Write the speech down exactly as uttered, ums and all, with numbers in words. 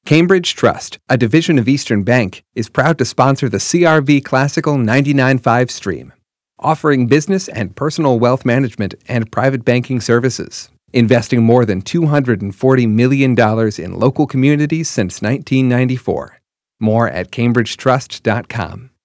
Cambridge Trust, a division of Eastern Bank, is proud to sponsor the C R V Classical ninety-nine point five stream, offering business and personal wealth management and private banking services, investing more than two hundred forty million dollars in local communities since nineteen ninety-four. More at cambridge trust dot com.